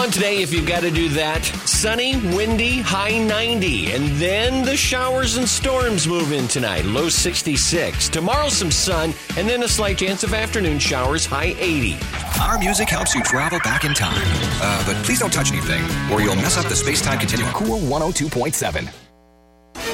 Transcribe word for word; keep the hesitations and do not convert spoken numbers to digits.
on today if you've got to do that. Sunny, windy, high ninety. And then the showers and storms move in tonight. Low sixty-six. Tomorrow some sun and then a slight chance of afternoon showers, high eighty. Our music helps you travel back in time. Uh, but please don't touch anything or you'll mess up the space-time continuum. Cool one oh two point seven.